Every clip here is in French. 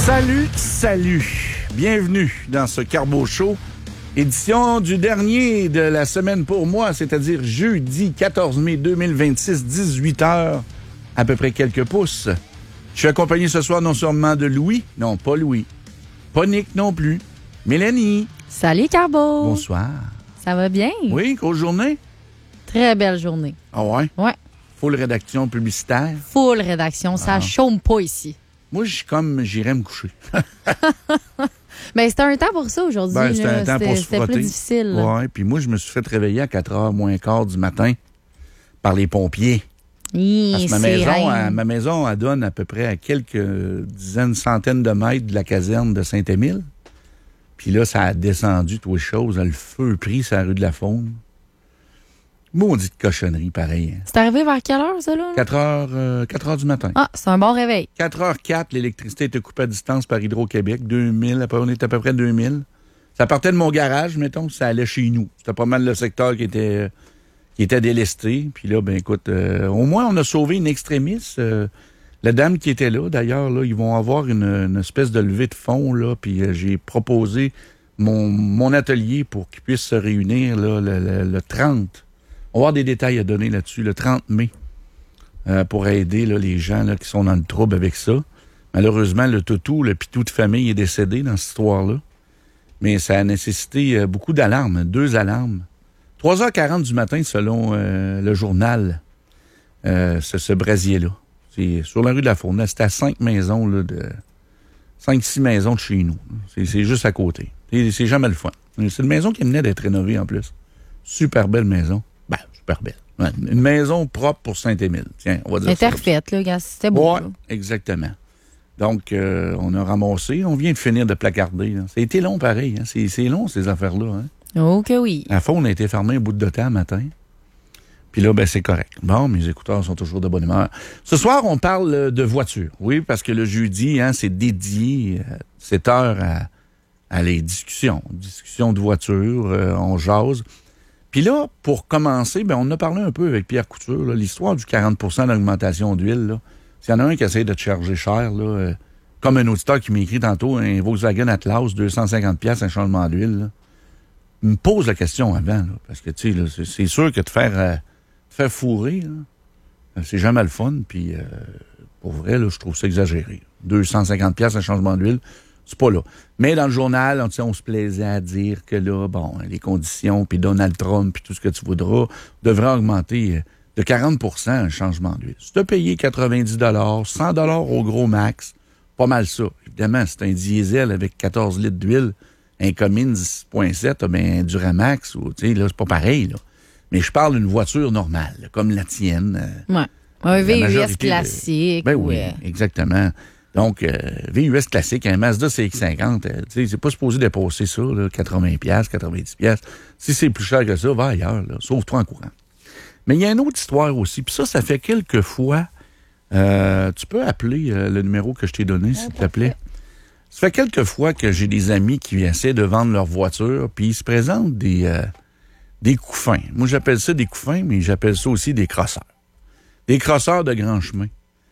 Salut. Bienvenue dans ce Carbo Show, édition du dernier de la semaine pour moi, c'est-à-dire jeudi 14 mai 2026, 18h, à peu près quelques pouces. Je suis accompagné ce soir non seulement de Louis, non pas Louis, pas Nick non plus, Mélanie. Salut Carbo. Bonsoir. Ça va bien? Oui, grosse journée? Très belle journée. Ah ouais? Ouais. Full rédaction publicitaire. Full rédaction, ça chôme pas ici. Moi, j'irais me coucher. Ben, c'était un temps pour ça aujourd'hui. C'était un temps pour se frotter. C'était plus difficile. Oui, puis moi, je me suis fait réveiller à 4h moins quart du matin par les pompiers. Parce que ma maison, elle donne à peu près à quelques dizaines, centaines de mètres de la caserne de Saint-Émile. Puis là, ça a descendu, toutes les choses. Le feu pris sur la rue de la Faune. Maudite cochonnerie, pareil. C'est arrivé vers quelle heure, ça, là? 4 heures du matin. Ah, c'est un bon réveil. 4h04, l'électricité était coupée à distance par Hydro-Québec. 2000, on était à peu près 2000. Ça partait de mon garage, mettons, ça allait chez nous. C'était pas mal le secteur qui était délesté. Puis là, ben écoute, au moins, on a sauvé une extrémiste. La dame qui était là, d'ailleurs, là, ils vont avoir une espèce de levée de fonds, là, puis j'ai proposé mon atelier pour qu'ils puissent se réunir là, le 30. On va avoir des détails à donner là-dessus, le 30 mai, pour aider là, les gens là, qui sont dans le trouble avec ça. Malheureusement, le pitou de famille est décédé dans cette histoire-là. Mais ça a nécessité beaucoup d'alarmes, 2 alarmes. 3h40 du matin, selon le journal, ce brasier-là. C'est sur la rue de la Faune. C'était à 5 maisons, là, 5-6 maisons de chez nous. C'est juste à côté. C'est jamais le fun. C'est une maison qui venait d'être rénovée en plus. Super belle maison. Ben, super belle. Ouais, une maison propre pour Saint-Émile. Tiens, on va dire ça. C'était refaite, là, gars. C'était beau. Oui, exactement. Donc, on a ramassé. On vient de finir de placarder. Là. Ça a été long, pareil. Hein. C'est long, ces affaires-là. Hein. Oh que oui. La Faune a été fermée un bout de temps matin. Puis là, ben c'est correct. Bon, mes écouteurs sont toujours de bonne humeur. Ce soir, on parle de voitures. Oui, parce que le jeudi, hein, c'est dédié cette heure à les discussions. Discussions de voitures, on jase. Puis là, pour commencer, ben on a parlé un peu avec Pierre Couture, là, l'histoire du 40 % d'augmentation d'huile. Là. S'il y en a un qui essaie de te charger cher, là, comme un auditeur qui m'écrit tantôt, un Volkswagen Atlas, 250 $, un changement d'huile, là, me pose la question avant, là, parce que tu sais, là, c'est sûr que te faire fourrer, là, c'est jamais le fun. Puis pour vrai, là, je trouve ça exagéré. 250 $, un changement d'huile, c'est pas là. Mais dans le journal, on se plaisait à dire que là, bon, les conditions, puis Donald Trump, puis tout ce que tu voudras, devraient augmenter de 40 % un changement d'huile. Si tu as payé 90 $, 100 $ au gros max, pas mal ça. Évidemment, c'est un diesel avec 14 litres d'huile, un Cummins 10.7, ben, un Duramax, tu sais, là, c'est pas pareil, là. Mais je parle d'une voiture normale, là, comme la tienne. Ouais. Un VUS classique. Ben oui, exactement. Donc, VUS classique, un Mazda CX-50, tu sais, c'est pas supposé dépasser ça, là, 80 $, 90 $. Si c'est plus cher que ça, va ailleurs, là, sauve-toi en courant. Mais il y a une autre histoire aussi, puis ça fait quelques fois, tu peux appeler le numéro que je t'ai donné, s'il te plaît. Ça fait quelques fois que j'ai des amis qui essaient de vendre leur voiture, puis ils se présentent des couffins. Moi, j'appelle ça des couffins, mais j'appelle ça aussi des crosseurs. Des crosseurs de grand chemin.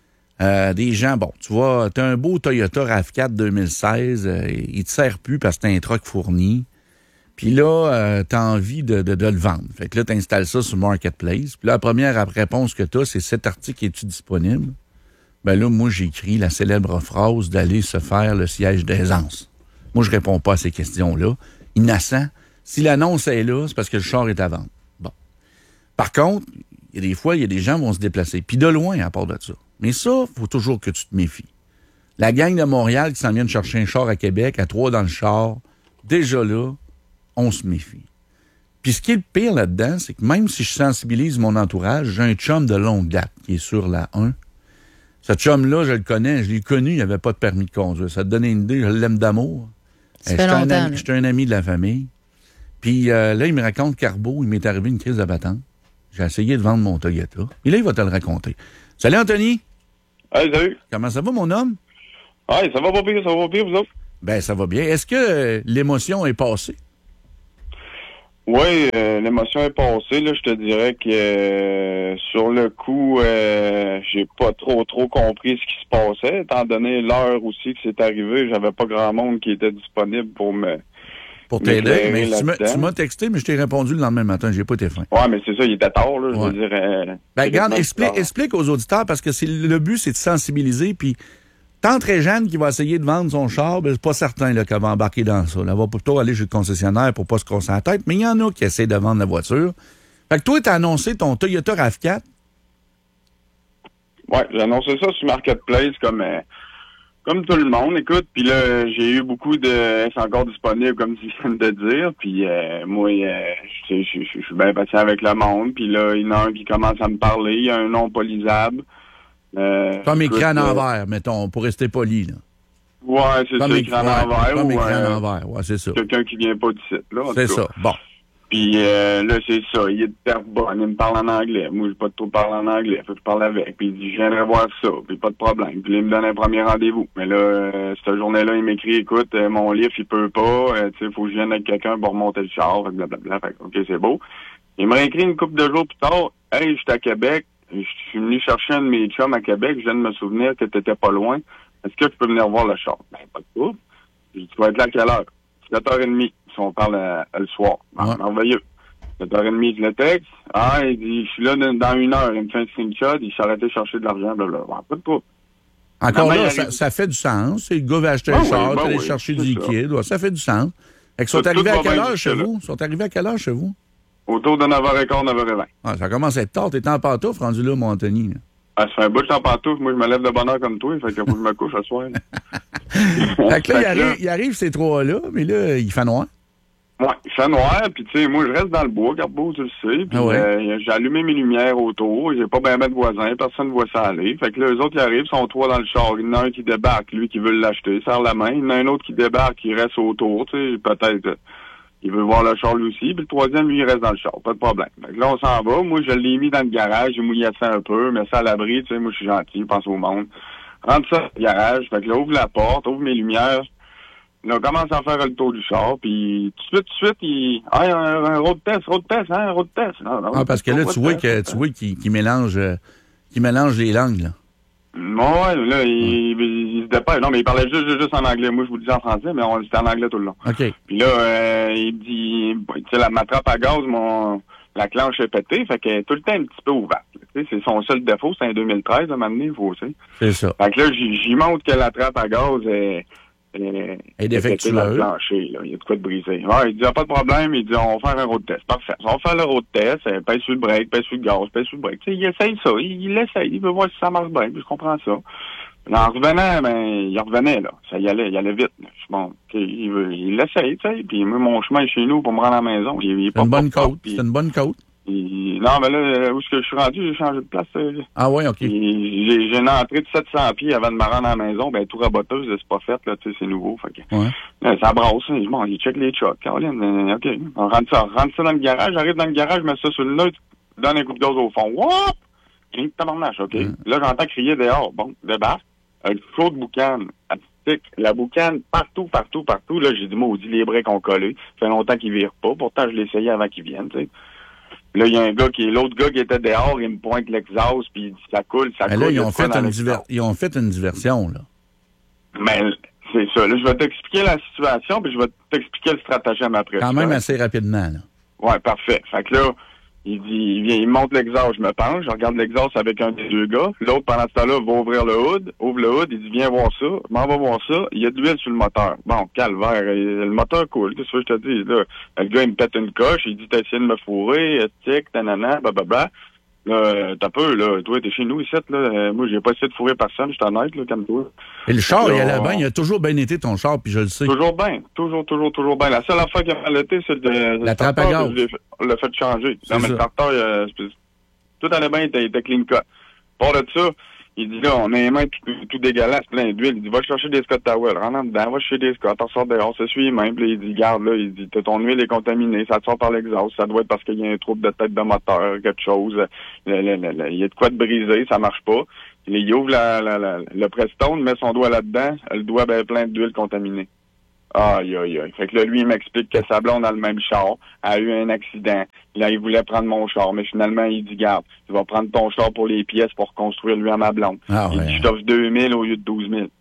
Des gens, bon, tu vois, t'as un beau Toyota RAV4 2016, il te sert plus parce que t'as un truck fourni. Puis là, t'as envie de le vendre. Fait que là, t'installes ça sur Marketplace. Puis là, la première réponse que t'as, c'est « Cet article est-tu disponible? » Ben là, moi, j'écris la célèbre phrase d'aller se faire le siège d'aisance. Moi, je réponds pas à ces questions-là. Innocent. Si l'annonce est là, c'est parce que le char est à vendre. Bon. Par contre, il y a des fois, il y a des gens qui vont se déplacer. Puis de loin, à part de ça. Mais ça, faut toujours que tu te méfies. La gang de Montréal qui s'en vient de chercher un char à Québec, à 3 dans le char, déjà là, on se méfie. Puis ce qui est le pire là-dedans, c'est que même si je sensibilise mon entourage, j'ai un chum de longue date qui est sur la 1. Ce chum-là, je le connais, je l'ai connu, il n'avait pas de permis de conduire. Ça te donne une idée, je l'aime d'amour. J'étais un ami de la famille. Puis là, il me raconte Carbo, il m'est arrivé une crise de battante. J'ai essayé de vendre mon Toyota. Et là, il va te le raconter. Salut, Anthony! Hey, salut! Comment ça va, mon homme? Hey, ça va pas pire, vous autres? Ben, ça va bien. Est-ce que l'émotion est passée? Oui, l'émotion est passée. Là, je te dirais que sur le coup, j'ai pas trop compris ce qui se passait, étant donné l'heure aussi que c'est arrivé. J'avais pas grand monde qui était disponible pour Pour t'aider, m'éclairer mais tu là-dedans. m'as texté, mais je t'ai répondu le lendemain matin. J'ai pas été fin. Ouais, mais c'est ça, il était tard, là, je Ouais. veux dire. Ben, regarde, tard. explique aux auditeurs, parce que le but, c'est de sensibiliser, puis tant très jeune qui va essayer de vendre son char, ben, c'est pas certain là, qu'elle va embarquer dans ça. Elle va plutôt aller chez le concessionnaire pour pas se casser la tête, mais il y en a qui essaient de vendre la voiture. Fait que toi, t'as annoncé ton Toyota RAV4. Ouais, j'ai annoncé ça sur Marketplace comme tout le monde, écoute, puis là, j'ai eu beaucoup de... C'est encore disponible, comme tu viens de dire, puis moi, je suis bien patient avec le monde, puis là, il y en a un qui commence à me parler, il y a un nom pas lisable. Comme écoute, écrit en envers, mettons, pour rester poli. Là. Ouais, c'est ça, écrit en envers, Comme ou écrit en envers, ouais, c'est ça. quelqu'un qui vient pas du site, là. en C'est tout cas. ça, bon. Puis là, c'est ça, il est de Terrebonne, il me parle en anglais. Moi, j'ai pas trop parlé en anglais, faut que je parle avec. Puis il dit, je viendrai voir ça, puis pas de problème. Puis là, il me donne un premier rendez-vous. Mais là, cette journée-là, il m'écrit, écoute, mon livre, il peut pas, tu sais, faut que je vienne avec quelqu'un pour remonter le char, fait que blablabla. Fait que, OK, c'est beau. Il m'a écrit une couple de jours plus tard, hey, je suis à Québec, je suis venu chercher un de mes chums à Québec, je viens de me souvenir que t'étais pas loin. Est-ce que je peux venir voir le char? Ben, pas de trouble. Je dis, tu vas être là à quelle heure? 7h30, si on parle le soir. Ouais. Merveilleux. 7h30, je le texte. Ah, il dit, je suis là dans une heure. Il me fait un screenshot, il s'est arrêté chercher de l'argent, blablabla. Pas de trouble. Encore Maman, là, il arrive- ça fait du sens. Le gars va acheter Ben un oui, char, ben aller oui, chercher c'est du ça. liquide. Ouais, ça fait du sens. Fait que sont Tout arrivés à va quelle bien heure chez jusque-là. vous? Sont arrivés à quelle heure chez vous? Autour de 9h15, 9h20. Ah, ça commence à être tard. T'es en pantoufle rendu là, mon Anthony. Là. Ah, ça fait un bout que je suis en pantoufle. Moi, je me lève de bonne heure comme toi. Fait que faut que je me couche ce soir. Fait que là, il arrive ces trois-là, mais là, il fait noir. Ouais, il fait noir, puis tu sais, moi, je reste dans le bois, Garbeau, tu le sais, puis Ah ouais. j'ai allumé mes lumières autour, j'ai pas bien de voisins, personne ne voit ça aller. Fait que là, eux autres, ils arrivent, sont trois dans le char. Il y en a un qui débarque, lui, qui veut l'acheter, serre la main. Il y en a un autre qui débarque, qui reste autour, tu sais, peut-être, il veut voir le char lui aussi, puis le troisième, lui, il reste dans le char, pas de problème. Fait que là, on s'en va. Moi, je l'ai mis dans le garage, j'ai mouillé ça un peu, mais ça à l'abri, tu sais, moi, je suis gentil, je pense au monde. Rentre ça dans le garage, fait que là, ouvre la porte, ouvre mes lumières. Là, on commence à faire le tour du char, puis tout de suite, il... Ah, un road test, hein, un road test. Non, Ah, parce que là, tu vois qu'il mélange les langues, là. Ouais, là, il se dépêche. Non, mais il parlait juste en anglais. Moi, je vous le dis en français, mais c'était en anglais tout le long. OK. Puis là, il dit, tu sais, ma trappe à gaz, la clenche est pétée, fait qu'elle est tout le temps un petit peu ouverte. Tu sais, c'est son seul défaut, c'est en 2013, à m'amener, il faut aussi. C'est ça. Fait que là, j'y montre que la trappe à gaz est défectueuse. Dans le plancher, là. Il y a de quoi de briser. Ouais, il dit, pas de problème. Il dit, on va faire un road test. Parfait. On va faire le road test. Pèse sur le break, pèse sur le gaz, pèse sur le break. Tu sais, il essaye ça. Il essaye. Il veut voir si ça marche bien. Puis je comprends ça. Là, en revenant, il revenait, là. Ça y allait vite. Je suis bon, OK, il l'essaye, tu sais. Puis moi, mon chemin est chez nous pour me rendre à la maison. Il est C'est une bonne côte. C'est une bonne côte. Non, mais là, où est-ce que je suis rendu, j'ai changé de place. Ah oui, OK. J'ai une entrée de 700 pieds avant de me rendre à la maison. Ben, tout raboteuse, c'est pas fait, là, tu sais, c'est nouveau. Fait que, Ouais. là, ça brasse. Bon, il check les trucks. Caroline, OK. On rentre ça dans le garage. J'arrive dans le garage, je mets ça sur le neutre, donne un coup de gaz au fond. Woup! Tabarnache, OK. Là, j'entends crier dehors. Bon, débarque. Un flot de boucan. La boucane, partout. Là, j'ai dit, maudit, les breaks ont collé. Ça fait longtemps qu'ils virent pas. Pourtant, je l'ai essayé avant qu'ils viennent, tu sais. Là, il y a l'autre gars qui était dehors, il me pointe l'exhaust, puis il dit, ça coule. Mais là, ils ont fait une diversion, là. Mais c'est ça. Là, je vais t'expliquer la situation, puis je vais t'expliquer le stratagème après. Quand même assez rapidement, là. Ouais, parfait. Fait que là, il monte l'exhaust, je me penche, je regarde l'exhaust avec un des deux gars. L'autre, pendant ce temps-là, va ouvrir le hood, il dit, viens voir ça. Je m'en vais voir ça. Il y a de l'huile sur le moteur. Bon, calvaire, le moteur coule. Qu'est-ce que je te dis, là? Le gars, il me pète une coche, il dit, t'as essayé de me fourrer, tic, tanana, blablabla. Là, t'as peu, là. Toi, t'es chez nous, ici, là. Moi, j'ai pas essayé de fourrer personne, je suis honnête, là, comme toi. Et le char, Là, il allait bien. Il a toujours bien été ton char, puis je le sais. Toujours bien. Toujours bien. La seule affaire qui a mal été, c'est La trappe à gaz. On l'a fait changer. C'est Non, mais ça. le tracteur, tout allait bien, il était clean cut. Pour de ça, il dit là, on a les mains tout dégueulasses, plein d'huile. Il dit, va chercher des Scott Towel. Rentre en dedans, va chercher des Scott, on sort dehors, ça suit les mains. Puis là, il dit, garde là, il dit, ton huile est contaminée, ça te sort par l'exhaust, ça doit être parce qu'il y a un trouble de tête de moteur, quelque chose. Il y a de quoi de briser, ça marche pas. Il ouvre le Prestone, met son doigt là-dedans, le doigt ben plein d'huile contaminée. Aïe, aïe, aïe. Fait que là, lui, il m'explique que sa blonde a le même char, a eu un accident. Là, il voulait prendre mon char, mais finalement, il dit, garde, tu vas prendre ton char pour les pièces pour construire lui à ma blonde. Ah, il dit, je t'offre 2000 au lieu de 12 000.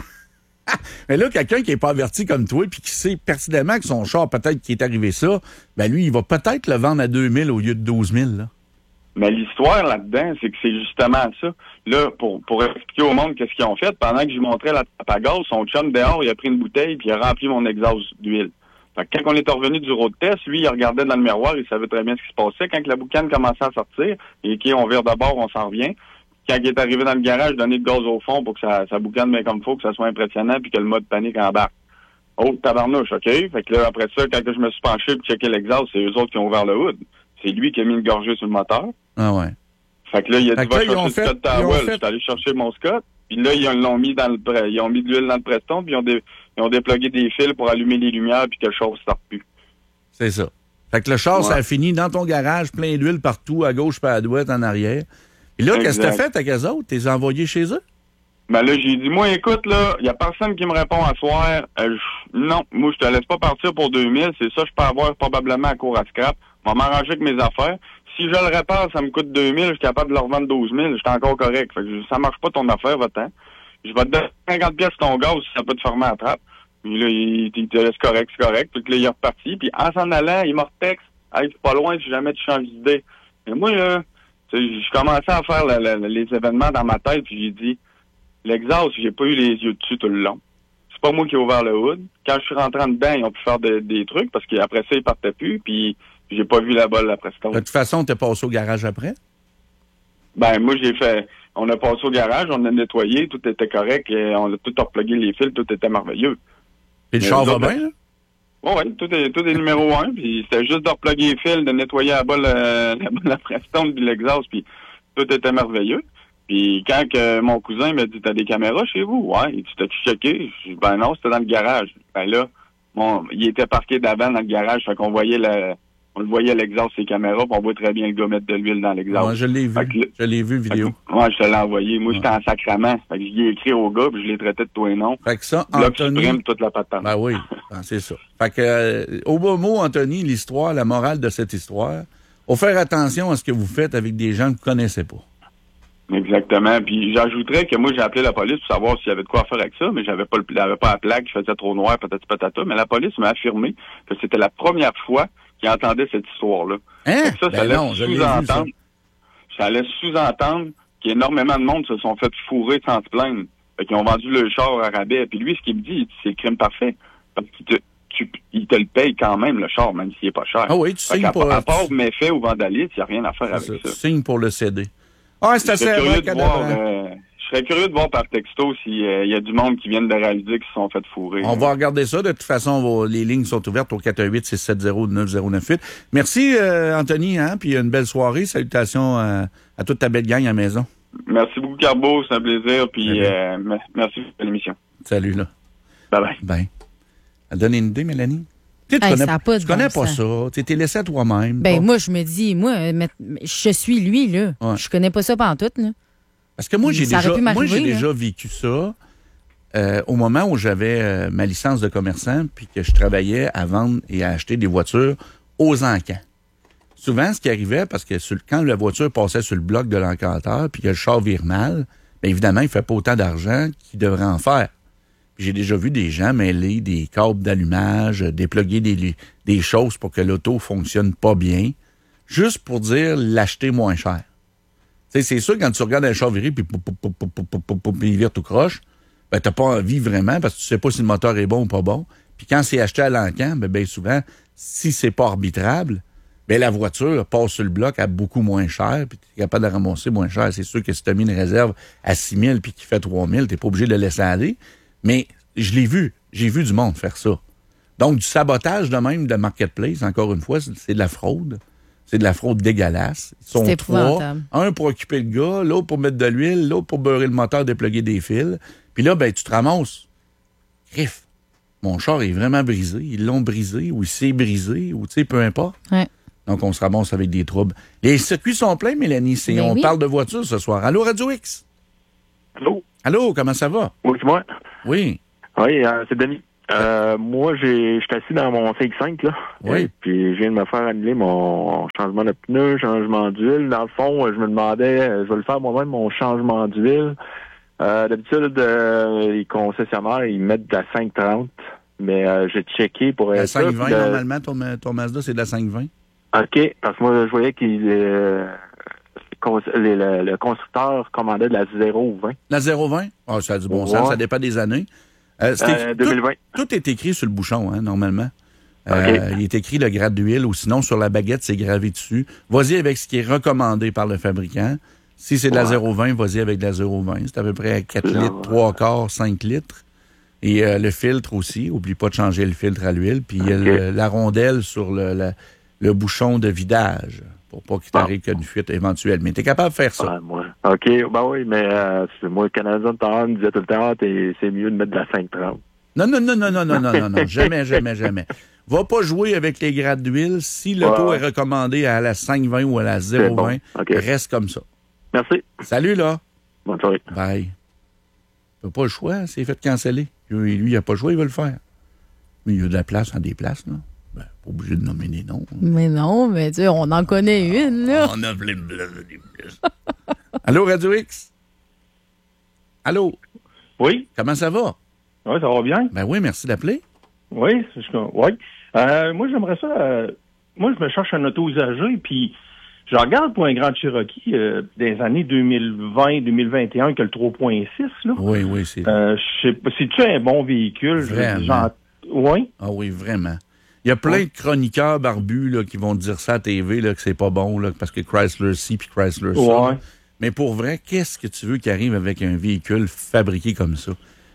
Mais là, quelqu'un qui n'est pas averti comme toi puis qui sait pertinemment que son char, peut-être qu'il est arrivé ça, ben lui, il va peut-être le vendre à 2000 au lieu de 12 000, là. Mais l'histoire là-dedans, c'est que c'est justement ça. Là, pour expliquer au monde qu'est-ce qu'ils ont fait, pendant que je lui montrais la tape à gaz, son chum dehors, il a pris une bouteille puis il a rempli mon exhaust d'huile. Fait que quand on est revenu du road test, lui, il regardait dans le miroir, il savait très bien ce qui se passait. Quand la boucane commençait à sortir, et on vire d'abord, on s'en revient. Quand il est arrivé dans le garage, donner le gaz au fond pour que ça boucane bien comme il faut, que ça soit impressionnant puis que le mode panique embarque. Oh, tabarnouche, OK? Fait que là, après ça, quand je me suis penché pour checker l'exhaust, c'est eux autres qui ont ouvert le hood. C'est lui qui a mis une gorgée sur le moteur. Ah ouais. Fait que là, il a dit, va chercher le fait, Scott Towel. J'étais allé chercher mon Scott. Puis là, ils ont mis de l'huile dans le Preston, puis ils ont déplugué des fils pour allumer les lumières, puis que le char ne sorte plus. C'est ça. Fait que le char, ça a fini dans ton garage, plein d'huile partout, à gauche, pas à droite, en arrière. Et là, qu'est-ce que t'as fait avec eux autres? T'es envoyé chez eux? Ben là, j'ai dit, moi, écoute, là, il y a personne qui me répond à soir. Non, moi, je te laisse pas partir pour 2000. C'est ça, je peux avoir probablement à court à scrap. Je vais m'arranger avec mes affaires. Si je le répare, ça me coûte 2000. Je suis capable de leur vendre 12 000. Je suis encore correct. Fait que ça marche pas ton affaire, va-t'en. Je vais te donner 50 pièces ton gaz si ça peut te fermer à la trappe. Puis là, il te laisse correct, c'est correct. Puis là, il est reparti. Puis en s'en allant, il me retexte. Hey, c'est pas loin si jamais tu changes d'idée. Mais moi, là, je commençais à faire les événements dans ma tête. Puis j'ai dit, l'exhaust, j'ai pas eu les yeux dessus tout le long. C'est pas moi qui ai ouvert le hood. Quand je suis rentré en dedans, ils ont pu faire des trucs parce qu'après ça, ils partaient plus. Puis j'ai pas vu la balle après ça. De toute façon, t'es passé au garage après? Ben, moi, on a passé au garage, on a nettoyé, tout était correct, et on a tout replugué les fils, tout était merveilleux. Et le char va bien, là? Oui, tout est numéro 1, puis c'était juste de repluguer les fils, de nettoyer la Preston puis l'exhaust, puis tout était merveilleux. Puis quand mon cousin m'a dit, t'as des caméras chez vous? Ouais, il dit, t'as-tu checké? Je dis, ben non, c'était dans le garage. Ben là, il était parqué d'avant dans le garage, fait qu'on voyait on le voyait l'exhaust, ses caméras, puis on voit très bien le gars mettre de l'huile dans l'exhaust. Ouais, je l'ai vu. Je l'ai vu, vidéo. Moi, je te l'ai envoyé. Moi, j'étais en sacrament. Fait que j'y ai écrit au gars, puis je l'ai traité de toi et non. Fait que ça, Bloc Anthony... suprême, toute la patente. Ben oui, c'est ça. Fait que, au beau mot, Anthony, l'histoire, la morale de cette histoire, faut faire attention à ce que vous faites avec des gens que vous connaissez pas. Exactement. Puis j'ajouterais que moi, j'ai appelé la police pour savoir s'il y avait de quoi faire avec ça, mais j'avais pas la plaque, je faisais trop noir, peut-être patata. Mais la police m'a affirmé que c'était la première fois qu'il entendait cette histoire-là. Hein? Ça laisse sous-entendre qu'énormément de monde se sont fait fourrer sans se plaindre. Fait qu'ils ont vendu le char à rabais. Puis lui, ce qu'il me dit, c'est le crime parfait. Parce qu'il te le paye quand même, le char, même s'il est pas cher. Ah oui, tu signes pour... À part méfait ou vandalisme, il n'y a rien à faire avec ça. Tu signes pour le CD. Ah, c'est assez vrai, je serais curieux de voir par texto s'il y a du monde qui vient de réaliser qu'ils se sont fait fourrer. On va regarder ça. De toute façon, les lignes sont ouvertes au 418-670-9098. Merci, Anthony, puis une belle soirée. Salutations à toute ta belle gang à la maison. Merci beaucoup, Carbo. C'est un plaisir. Puis merci pour l'émission. Salut, là. Bye-bye. Ben, elle donne une idée, Mélanie? Tu connais pas ça. Tu t'es laissé à toi-même. Ben, moi, je me dis, je suis lui, là. Ouais. Je connais pas ça pantoute, là. Parce que moi, j'ai déjà vécu ça au moment où j'avais ma licence de commerçant puis que je travaillais à vendre et à acheter des voitures aux encans. Souvent, ce qui arrivait, parce que quand la voiture passait sur le bloc de l'encanteur puis que le char vire mal, bien évidemment, il ne fait pas autant d'argent qu'il devrait en faire. Puis j'ai déjà vu des gens mêler des câbles d'allumage, dépluguer des choses pour que l'auto fonctionne pas bien, juste pour dire l'acheter moins cher. T'sais, c'est sûr, quand tu regardes un char viré, puis il vire tout croche, ben t'as pas envie vraiment, parce que tu sais pas si le moteur est bon ou pas bon. Puis quand c'est acheté à l'encan, ben souvent, si c'est pas arbitrable, ben la voiture passe sur le bloc à beaucoup moins cher, puis t'es capable de ramasser moins cher. C'est sûr que si t'as mis une réserve à 6 000 puis qu'il fait 3 000, t'es pas obligé de le laisser aller. Mais je l'ai vu. J'ai vu du monde faire ça. Donc, du sabotage de même de Marketplace, encore une fois, c'est de la fraude. C'est de la fraude dégueulasse. Ils sont trois. Un pour occuper le gars, l'autre pour mettre de l'huile, l'autre pour beurrer le moteur, dépluguer des fils. Puis là, ben, tu te ramasses. Crif. Mon char est vraiment brisé. Ils l'ont brisé ou il s'est brisé ou, tu sais, peu importe. Ouais. Donc, on se ramasse avec des troubles. Les circuits sont pleins, Mélanie. On parle de voiture ce soir. Allô, Radio X? Allô? Allô, comment ça va? Oui, c'est moi. Oui. Oui, c'est Denis. Moi, je suis assis dans mon CX-5, là. Oui. Puis, je viens de me faire annuler mon changement de pneu, changement d'huile. Dans le fond, je me demandais, je vais le faire moi-même, mon changement d'huile. D'habitude, les concessionnaires, ils mettent de la 5,30. Mais j'ai checké pour être sûr. La 5,20, normalement, ton Mazda, c'est de la 5,20? OK, parce que moi, je voyais qu'il le constructeur commandait de la 0,20. La 0,20? Ah, ça a du bon sens, ça dépend des années. 2020. Tout est écrit sur le bouchon, hein, normalement. Okay. Il est écrit le grade d'huile, ou sinon, sur la baguette, c'est gravé dessus. Vas-y avec ce qui est recommandé par le fabricant. Si c'est de la 0,20, vas-y avec de la 0,20. C'est à peu près 4 litres, 3 quarts, 5 litres. Et le filtre aussi. Oublie pas de changer le filtre à l'huile. Puis la rondelle sur le bouchon de vidage pour pas qu'il t'arrive qu'une fuite éventuelle. Mais tu es capable de faire ça. Moi. OK, ben oui, mais moi, le Canadien de temps me disait tout le temps, c'est mieux de mettre de la 5,30. Non. Jamais. Va pas jouer avec les grades d'huile. Si le taux est recommandé à la 5,20 ou à la 0,20, bon. Reste comme ça. Merci. Salut, là. Bonne soirée. Bye. Il n'a pas le choix, c'est fait canceller. Lui, il n'a pas le choix, il veut le faire. Mais il y a de la place en des places, là. Ben, pas obligé de nommer des noms. Hein. Mais non, mais tu sais, on en connaît une, là. On a plein de places. Allô, Radio X? Allô? Oui. Comment ça va? Oui, ça va bien. Ben oui, merci d'appeler. Oui, oui. Moi, j'aimerais ça. Moi, je me cherche un auto usagé, puis je regarde pour un Grand Cherokee des années 2020-2021 que le 3.6, là. Oui, c'est... c'est-tu un bon véhicule? Vraiment. Oui? Ah oui, vraiment. Il y a plein de chroniqueurs barbus là, qui vont dire ça à TV, là, que c'est pas bon, là, parce que Chrysler ci puis Chrysler ça. Ouais. Mais pour vrai, qu'est-ce que tu veux qui arrive avec un véhicule fabriqué comme ça?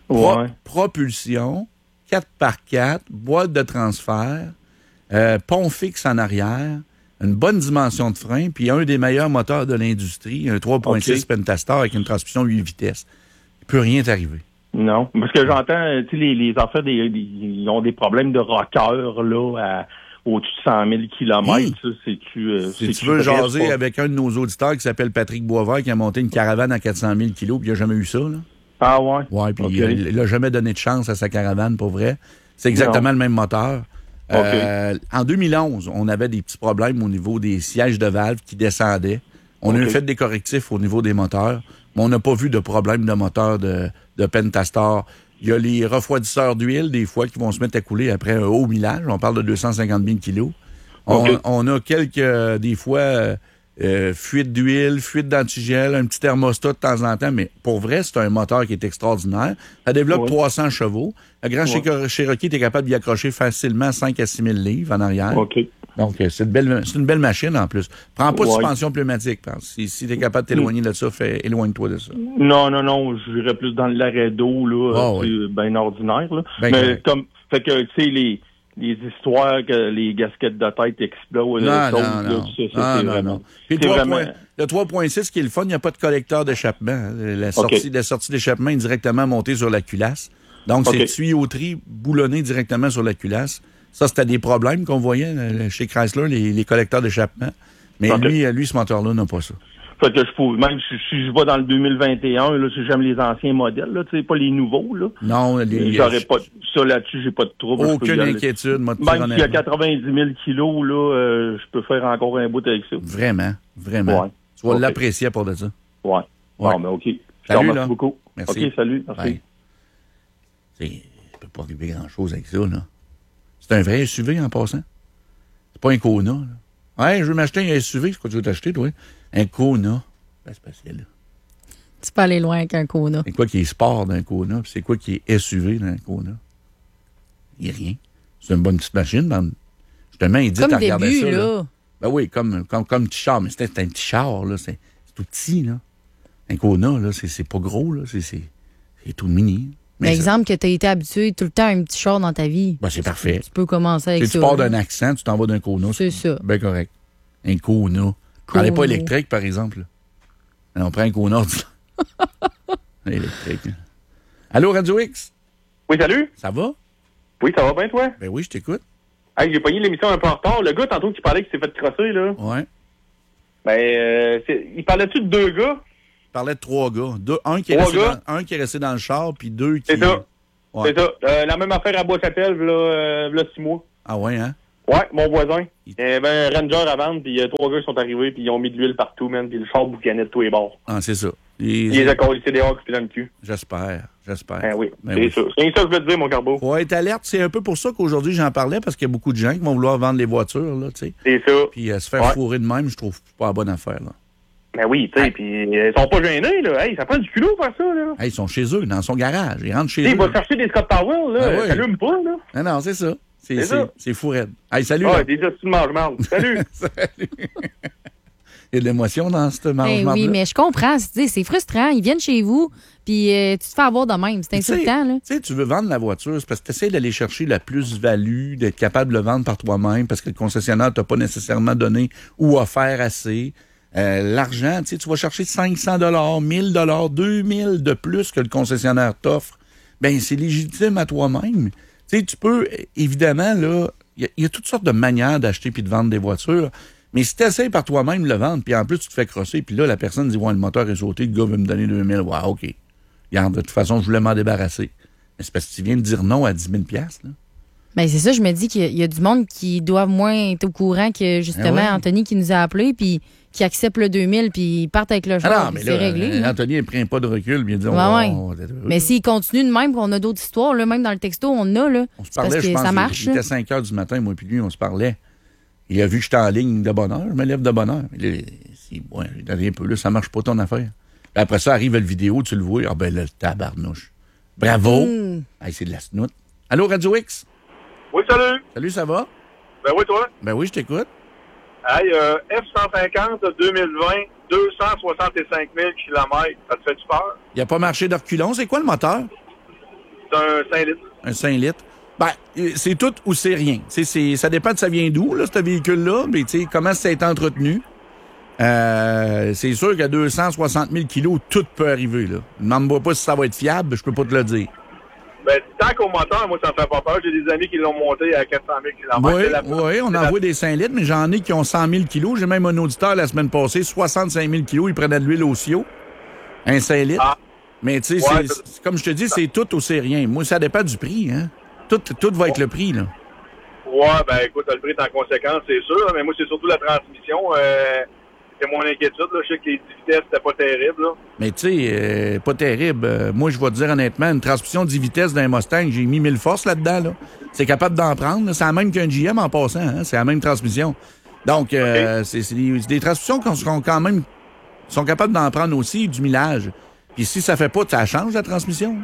Propulsion, 4x4, boîte de transfert, pont fixe en arrière, une bonne dimension de frein, puis un des meilleurs moteurs de l'industrie, un 3.6 Pentastar avec une transmission 8 vitesses. Il peut rien t'arriver. Non, parce que j'entends, tu sais, les enfants, ils ont des problèmes de rocker, là, au-dessus de 100 000 km. Si tu veux jaser avec un de nos auditeurs qui s'appelle Patrick Boisvert, qui a monté une caravane à 400 000 kilos, puis il n'a jamais eu ça, là. Ah ouais? Ouais, puis il n'a jamais donné de chance à sa caravane, pour vrai. C'est exactement le même moteur. En 2011, on avait des petits problèmes au niveau des sièges de valve qui descendaient. On a fait des correctifs au niveau des moteurs, mais on n'a pas vu de problème de moteur de Pentastar. Il y a les refroidisseurs d'huile, des fois, qui vont se mettre à couler après un haut millage. On parle de 250 000 kilos. On a quelques, des fois, fuite d'huile, fuite d'antigel, un petit thermostat de temps en temps, mais pour vrai, c'est un moteur qui est extraordinaire. Ça développe 300 chevaux. Le Grand Cherokee, tu es capable d'y accrocher facilement 5 à 6 000 livres en arrière. Donc, c'est une belle machine en plus. Prends pas de suspension pneumatique. Si tu es capable de t'éloigner de ça, éloigne-toi de ça. Non, j'irais plus dans l'arrêt d'eau, là. C'est bien ordinaire, là. Mais comme, fait que, tu sais, les histoires que les gasquettes de tête explosent. Non. Puis le 3.6 qui est le fun, il n'y a pas de collecteur d'échappement. La sortie d'échappement est directement montée sur la culasse. Donc, c'est tuyauterie boulonnée directement sur la culasse. Ça, c'était des problèmes qu'on voyait chez Chrysler, les collecteurs d'échappement. Mais lui, ce moteur-là n'a pas ça. Fait que même si je vais dans le 2021, là, si j'aime les anciens modèles, là, tu sais, pas les nouveaux, là. Non, j'aurais pas ça là-dessus, j'ai pas de trouble. Aucune inquiétude, même s'il y a 90 000 kilos, là, je peux faire encore un bout avec ça. Vraiment. Ouais. Tu vas l'apprécier pour de ça. Ouais. Bon, ben, OK. Salut, merci beaucoup. Merci. OK, salut. Merci. Tu peux pas arriver grand-chose avec ça, là. C'est un vrai SUV en passant. C'est pas un Kona, là. Ouais, je veux m'acheter un SUV. C'est quoi tu veux t'acheter, toi? Un Kona. Ben, c'est facile, là. Tu peux aller loin avec un Kona. C'est quoi qui est sport d'un Kona? Puis c'est quoi qui est SUV d'un Kona? Il n'y a rien. C'est une bonne petite machine. Justement, il dit comme à regarder ça. Là. Ben oui, comme petit char. Mais c'est un petit char, là. C'est tout petit, là. Un Kona, là, c'est pas gros, là. C'est tout mini. Mais exemple que tu as été habitué tout le temps à un petit char dans ta vie. Ben, c'est parfait. Tu peux commencer avec ça. Tu pars d'un accent, tu t'en vas d'un Kona. C'est ça. Ben correct. Un Kona. On n'est pas électrique, par exemple. On prend un Kona électrique. Allô, Radio X? Oui, salut. Ça va? Oui, ça va bien, toi? Ben oui, je t'écoute. Hey, j'ai pogné l'émission un peu en retard. Le gars, tantôt, qui parlait qu'il s'est fait crosser, là. Ouais. Ben, il parlait-tu de 2 gars? Il parlait de 3 gars. Un qui est resté dans le char, puis 2 qui... C'est ça. Ouais. C'est ça. La même affaire à Bois-Châtel, là 6 mois. Ah ouais, hein? Ouais, mon voisin. Il y avait un Ranger à vendre, puis 3 gars sont arrivés, puis ils ont mis de l'huile partout, man, puis le char boucanait de tous les bords. Ah, c'est ça. Ils les ont collés des hawks puis dans le cul. J'espère. Ben oui, Ben c'est oui. ça. C'est ça que je veux te dire, mon Carbo. Faut être alerte. C'est un peu pour ça qu'aujourd'hui, j'en parlais, parce qu'il y a beaucoup de gens qui vont vouloir vendre les voitures, là, tu sais. C'est ça. Puis se faire fourrer de même, je trouve pas la bonne affaire, là. Ben oui, tu sais, puis ils sont pas gênés, là. Hey, ça prend du culot faire ça, là. Hey, ils sont chez eux, dans son garage. Ils rentrent chez T'sais, eux. il va chercher des Scott Powell, là. Ben oui. Ça allume pas, là. Non, c'est ça. C'est ça. C'est fou raide. Hey, salut. Ah, là. déjà, tu manges mal. Salut. Salut. Il y a de l'émotion dans ce mange-marde-là. Oui, mais je comprends. C'est frustrant. Ils viennent chez vous, puis tu te fais avoir de même. C'est insultant, là. Tu sais, tu veux vendre la voiture, c'est parce que tu essaies d'aller chercher la plus-value, d'être capable de le vendre par toi-même, parce que le concessionnaire t'a pas nécessairement donné ou offert assez. L'argent, tu sais, tu vas chercher 500 $, 1000 $, 2000 de plus que le concessionnaire t'offre. Ben, c'est légitime à toi-même. Tu sais, tu peux, évidemment, là, il y a toutes sortes de manières d'acheter puis de vendre des voitures. Mais si tu essaies par toi-même de le vendre, puis en plus tu te fais crosser, puis là, la personne dit « Ouais, le moteur est sauté, le gars veut me donner 2000 $. Ouais, OK. Regarde, de toute façon, je voulais m'en débarrasser. Mais c'est parce que tu viens de dire non à 10 000 $, là. Ben c'est ça, je me dis qu'il y a du monde qui doivent moins être au courant que, justement, Anthony qui nous a appelés, puis qui accepte le 2000, puis ils partent avec le char, puis c'est réglé. Anthony, il prend pas de recul, puis il dit Mais s'il continue de même, qu'on a d'autres histoires, là, même dans le texto, on a, là. On se parlait, parce que je pense, ça marche. il était 5 heures du matin, moi puis lui, on se parlait. Il a vu que j'étais en ligne de bonne heure, je me lève de bonne heure. Il dit un peu là, ça marche pas ton affaire. Puis après ça, arrive la vidéo, tu le vois, ah ben le tabarnouche. Bravo! Hey, c'est de la snoute. Allô, Radio X? Oui, salut. Salut, ça va? Ben oui, toi? Ben oui, je t'écoute. Hey, F-150 2020, 265 000 km. Ça te fait-tu peur? Il a pas marché de reculons. C'est quoi le moteur? C'est un 5 litres. Un 5 litres. Ben, c'est tout ou c'est rien. Ça dépend de ça vient d'où, là, ce véhicule-là. Mais tu sais, comment ça a été entretenu. C'est sûr qu'à 260 000 kilos, tout peut arriver, là. Demande-moi pas si ça va être fiable, je peux pas te le dire. Ben, tant qu'au moteur, moi, ça me fait pas peur. J'ai des amis qui l'ont monté à 400 000 km. Oui, on envoie des 5 litres, mais j'en ai qui ont 100 000 kilos. J'ai même un auditeur la semaine passée, 65 000 kilos, il prenait de l'huile au CIO. Un 5 litres. Ah. Mais tu sais, comme je te dis, c'est tout ou c'est rien. Moi, ça dépend du prix, hein. Tout va être le prix, là. Ouais, ben écoute, le prix est en conséquence, c'est sûr. Mais moi, c'est surtout la transmission. C'est mon inquiétude, là. Je sais que les 10 vitesses, c'était pas terrible, là. Mais tu sais, pas terrible. Moi, je vais te dire honnêtement, une transmission 10 vitesses d'un Mustang, j'ai mis 1000 forces là-dedans, là. C'est capable d'en prendre. C'est la même qu'un GM en passant, hein. C'est la même transmission. Donc, c'est des transmissions qui sont quand même sont capables d'en prendre aussi du millage. Puis si ça fait pas, ça change la transmission.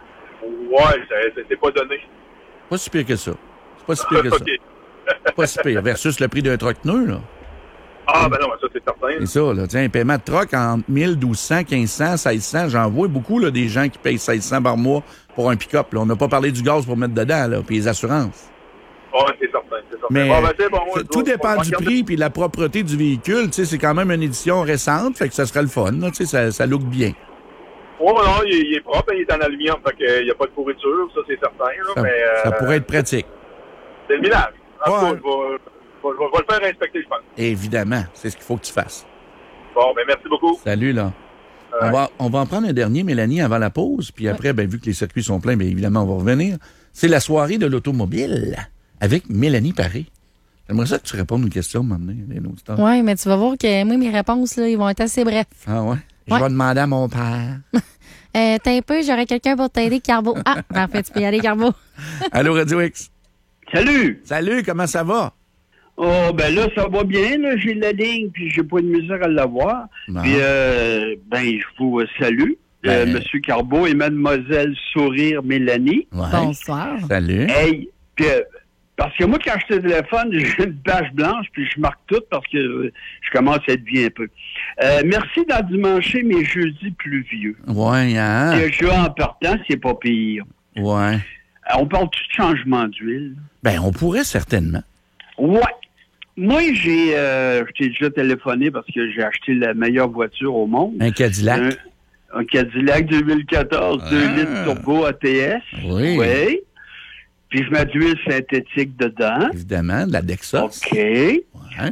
Ouais, c'est pas donné. Pas si pire que ça. C'est pas si pire que ça. Pas si pire. Versus le prix d'un troc pneu, là. Ah, ben non, ça, c'est certain. C'est ça, là. Tiens, un paiement de troc entre 1000, 1200, 1500, 1600. J'en vois beaucoup, là, des gens qui payent 1600 par mois pour un pick-up. Là. On n'a pas parlé du gaz pour mettre dedans, là, puis les assurances. Oui, c'est certain. Mais bon, tout dépend du prix puis de la propreté du véhicule. Tu sais, c'est quand même une édition récente, fait que ça serait le fun, là. Tu sais, ça look bien. Oui, non, il est propre, il est en aluminium, fait qu'il n'y a pas de pourriture, ça, c'est certain. Là, ça pourrait être pratique. C'est le millage. En tout cas, je vais le faire inspecter, je pense. Évidemment, c'est ce qu'il faut que tu fasses. Bon, ben merci beaucoup. Salut, là. On va en prendre un dernier, Mélanie, avant la pause. Puis après, ben, vu que les circuits sont pleins, bien évidemment, on va revenir. C'est la soirée de l'automobile avec Mélanie Paré. J'aimerais ça que tu répondes aux questions, maintenant, les auditeurs. Oui, mais tu vas voir que moi, mes réponses, là, ils vont être assez brefs. Ah ouais? Je vais demander à mon père. T'as un peu, j'aurais quelqu'un pour t'aider, Carbo. Ah, en fait, tu peux y aller, Carbo. Allô, Radio X. Salut! Salut, comment ça va? Oh, ben là, ça va bien, là. J'ai la ligne, puis j'ai pas de misère à l'avoir. Non. Puis, je vous salue, Monsieur Carbo et Mademoiselle Sourire Mélanie. Ouais. Bonsoir. Salut. Hey, puis, parce que moi, quand je te téléphone, j'ai une page blanche, puis je marque tout parce que je commence à être vieux un peu. Merci d'endimancher mes jeudis pluvieux. Ouais, hein? Le jeu en partant, c'est pas pire. Ouais. On parle-tu de changement d'huile? Ben, on pourrait certainement. Ouais. Moi, je t'ai déjà téléphoné parce que j'ai acheté la meilleure voiture au monde. Un Cadillac. Un Cadillac 2014, 2 litres turbo ATS. Oui. Oui. Puis je mets de l'huile synthétique dedans. Évidemment, de la Dexos. OK. Ouais.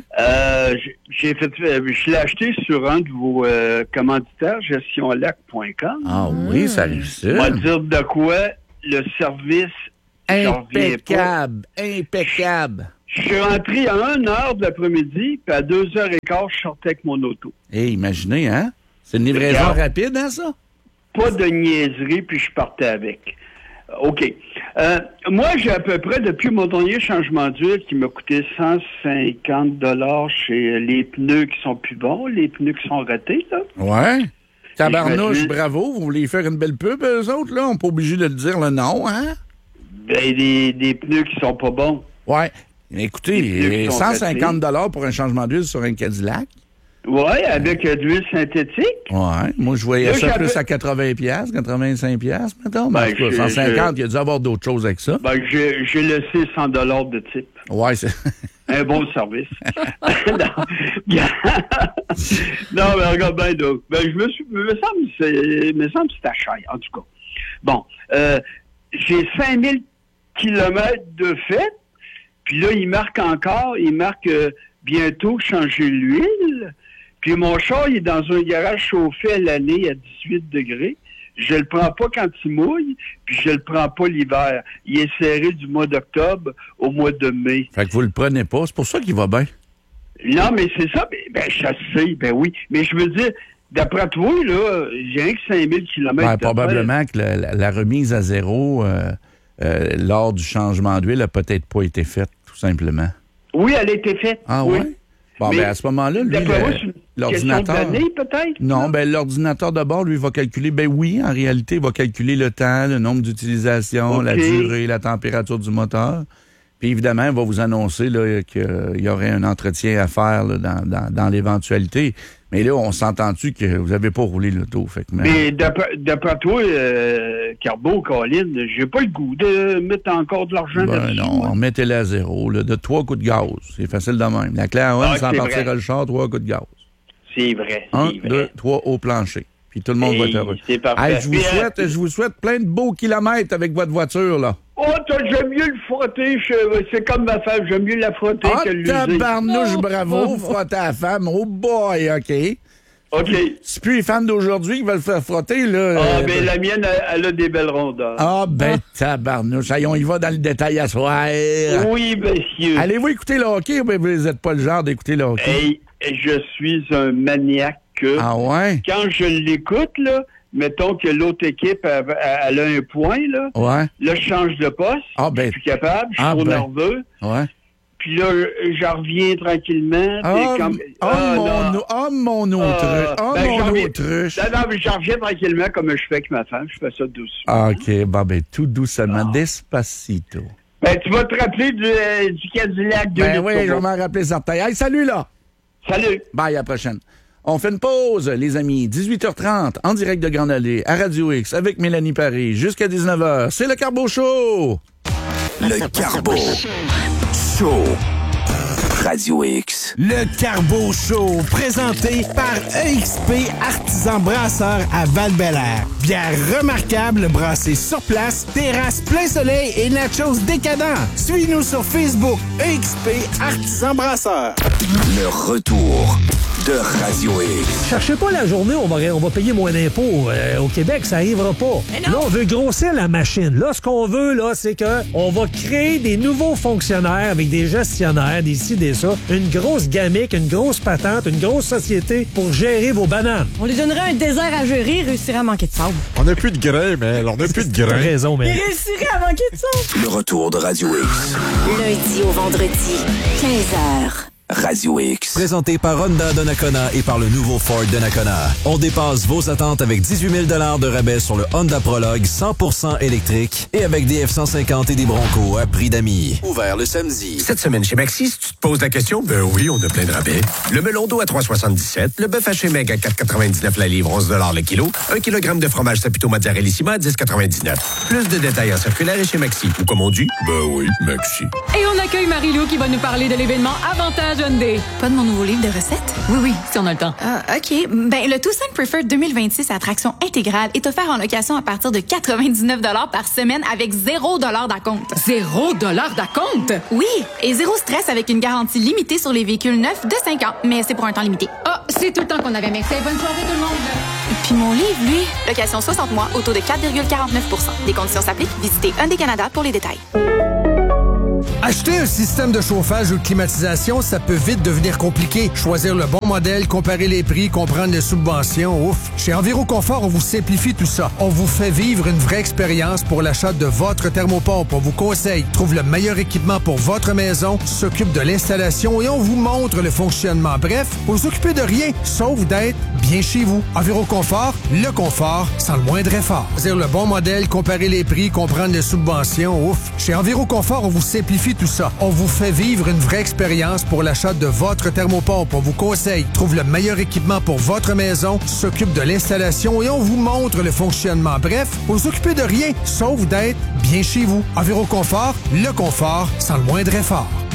Je l'ai acheté sur un de vos commanditaires, gestionlac.com. Ah oui, ça réussit. On va dire de quoi le service, impeccable. Je suis rentré à 1h de l'après-midi, puis à 2h15, je sortais avec mon auto. Imaginez, hein? C'est une livraison rapide, hein, ça? Pas de niaiserie, puis je partais avec. OK. Moi, j'ai à peu près, depuis mon dernier changement d'huile, qui m'a coûté 150 $ chez les pneus qui sont plus bons, les pneus qui sont ratés, là. Ouais. Tabarnouche, bravo. Vous voulez faire une belle pub, eux autres, là? On n'est pas obligé de dire le nom, hein? Ben, des pneus qui sont pas bons. Ouais. Écoutez, 150 $ pour un changement d'huile sur un Cadillac. Oui, avec de l'huile synthétique. Oui, moi, je voyais ça plus à 80 $, 85 $, mettons. Ben, 150, il y a dû avoir d'autres choses avec ça. Ben, j'ai laissé 100 $ de type. Oui, c'est... Un bon service. Non, mais regarde bien, donc. Ben, me semble que c'était cher, en tout cas. Bon, j'ai 5000 kilomètres de fait, puis là, il marque bientôt changer l'huile. Puis mon char, il est dans un garage chauffé à l'année à 18 degrés. Je le prends pas quand il mouille, puis je le prends pas l'hiver. Il est serré du mois d'octobre au mois de mai. Fait que vous le prenez pas, c'est pour ça qu'il va bien. Non, mais c'est ça, ben je sais, ben oui. Mais je veux dire, d'après toi, là, j'ai rien que 5000 kilomètres. Ben, probablement que la remise à zéro lors du changement d'huile a peut-être pas été faite, tout simplement. Oui, elle a été faite. Ah oui? Bon, ben à ce moment-là, lui, l'ordinateur... Question d'année, peut-être? Non, ben l'ordinateur de bord, lui, va calculer... Ben oui, en réalité, il va calculer le temps, le nombre d'utilisations, la durée, la température du moteur. Puis évidemment, il va vous annoncer là, qu'il y aurait un entretien à faire là, dans l'éventualité. Mais là, on s'entend-tu que vous n'avez pas roulé l'auto? Fait que, mais d'après toi, Carbo, Colin, j'ai pas le goût de mettre encore de l'argent là-dessus. Non, mettez-le à zéro. Là, de 3 coups de gaz. C'est facile de même. La clé à sans partir le char, 3 coups de gaz. C'est vrai. 1, 2, 3 au plancher. Puis tout le monde va être heureux. C'est parfait. Hey, je vous souhaite plein de beaux kilomètres avec votre voiture, là. Oh, j'aime mieux le frotter. C'est comme ma femme, j'aime mieux la frotter que l'user. Tabarnouche, bravo, frotter à la femme. Oh boy, OK. OK. C'est plus les femmes d'aujourd'hui qui veulent faire frotter, là. Ah, ben la mienne, elle a des belles rondeurs. Ah, ben tabarnouche. Allez, on y va dans le détail à soir. Oui, monsieur. Allez-vous écouter le hockey ou bien vous n'êtes pas le genre d'écouter le hockey? Hey, je suis un maniaque. Ah ouais? Quand je l'écoute, là, mettons que l'autre équipe, elle a un point, là. Ouais. Là, je change de poste. Ah, ben. Je suis capable, je suis trop nerveux. Ouais. Puis là, j'en reviens tranquillement. Mon autruche. Non, mais j'en reviens tranquillement comme je fais avec ma femme. Je fais ça doucement. OK, bon, ben, tout doucement. Despacito. Ben, tu vas te rappeler du Cadillac de Ben oui, je vais m'en rappeler certains. Hey, salut, là! Salut! Bye, à la prochaine. On fait une pause, les amis. 18h30, en direct de Grande Allée, à Radio X, avec Mélanie Paris, jusqu'à 19h. C'est le Carbo Show! Le Carbo Show. Radio X. Le Carbo Show, présenté par EXP Artisan Brasseur à Val-Bélair. Bière remarquable brassée sur place, terrasse plein soleil et nachos décadents. Suis-nous sur Facebook, EXP Artisan Brasseur. Le retour de Radio X. Cherchez pas la journée où on va payer moins d'impôts. Au Québec, ça arrivera pas. Là, on veut grossir la machine. Là, ce qu'on veut, là, c'est que on va créer des nouveaux fonctionnaires avec des gestionnaires, des ci, des ça. Une grosse gamique, une grosse patente, une grosse société pour gérer vos bananes. On lui donnerait un désert à gérer, il réussirait à manquer de sable. On n'a plus de grain, mais on n'a plus de grain. T'as raison, mais... Il réussirait à manquer de sable. Le retour de Radio X. Lundi au vendredi, 15h. Radio X. Présenté par Honda Donnacona et par le nouveau Ford Donnacona. On dépasse vos attentes avec 18 000 $ de rabais sur le Honda Prologue 100% électrique et avec des F-150 et des Bronco à prix d'amis. Ouvert le samedi. Cette semaine chez Maxi, si tu te poses la question, ben oui, on a plein de rabais. Le melon d'eau à 3,77, le bœuf haché Meg à 4,99 la livre, 11 $ le kilo, 1 kg de fromage Saputo Mozzarellissima à 10,99. Plus de détails en circulaire et chez Maxi. Ou comme on dit, ben oui, Maxi. Et on accueille Marie-Lou qui va nous parler de l'événement Avantage Hyundai. Pas de mon nouveau livre de recettes? Oui, si on a le temps. OK. Ben, le Tucson Preferred 2026 à traction intégrale est offert en location à partir de 99 $ par semaine avec 0 $ d'acompte. 0 $ d'acompte? Oui, et zéro stress avec une garantie limitée sur les véhicules neufs de 5 ans. Mais c'est pour un temps limité. Ah, c'est tout le temps qu'on avait. Merci. Bonne soirée tout le monde. Puis mon livre, lui? Location 60 mois, au taux de 4,49 %. Des conditions s'appliquent. Visitez Hyundai Canada pour les détails. Acheter un système de chauffage ou de climatisation, ça peut vite devenir compliqué. Choisir le bon modèle, comparer les prix, comprendre les subventions, ouf. Chez Enviroconfort, on vous simplifie tout ça. On vous fait vivre une vraie expérience pour l'achat de votre thermopompe. On vous conseille, trouve le meilleur équipement pour votre maison, s'occupe de l'installation et on vous montre le fonctionnement. Bref, vous s'occupez de rien, sauf d'être bien chez vous. Enviroconfort, le confort sans le moindre effort. Choisir le bon modèle, comparer les prix, comprendre les subventions, ouf. Chez Enviroconfort, on vous simplifie tout ça. On vous fait vivre une vraie expérience pour l'achat de votre thermopompe. On vous conseille, trouve le meilleur équipement pour votre maison, s'occupe de l'installation et on vous montre le fonctionnement. Bref, vous s'occupez de rien, sauf d'être bien chez vous. Enviroconfort, le confort sans le moindre effort.